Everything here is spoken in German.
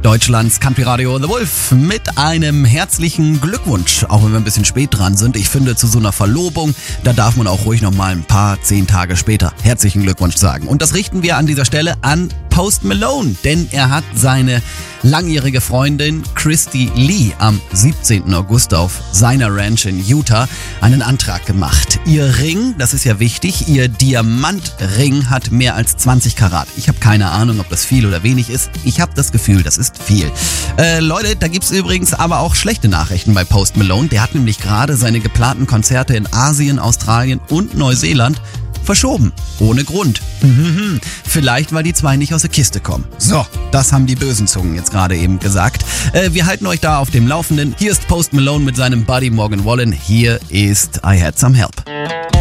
Deutschlands Country Radio The Wolf mit einem herzlichen Glückwunsch, auch wenn wir ein bisschen spät dran sind. Ich finde, zu so einer Verlobung, da darf man auch ruhig noch mal ein paar 10 Tage später herzlichen Glückwunsch sagen. Und das richten wir an dieser Stelle an Post Malone, denn er hat seine langjährige Freundin Christy Lee am 17. August auf seiner Ranch in Utah einen Antrag gemacht. Ihr Ring, das ist ja wichtig, ihr Diamantring hat mehr als 20 Karat. Ich habe keine Ahnung, ob das viel oder wenig ist. Ich habe das Gefühl, das ist viel. Leute, da gibt's übrigens aber auch schlechte Nachrichten bei Post Malone. Der hat nämlich gerade seine geplanten Konzerte in Asien, Australien und Neuseeland verschoben. Ohne Grund. Vielleicht, weil die zwei nicht aus der Kiste kommen. So, das haben die bösen Zungen jetzt gerade eben gesagt. Wir halten euch da auf dem Laufenden. Hier ist Post Malone mit seinem Buddy Morgan Wallen. Hier ist I Had Some Help.